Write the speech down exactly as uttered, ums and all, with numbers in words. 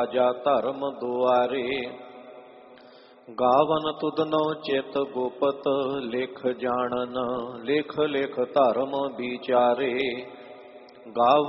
ਰਾਜਾ ਧਰਮ ਦੁਆਰੇ। ਗਾਵਨ ਤੁਧਨੋ ਚਿਤ ਗੁਪਤ ਲਿਖ ਜਾਣਨ, ਲਿਖ ਲਿਖ ਧਰਮ ਵਿਚਾਰੇ। ਗਾਵ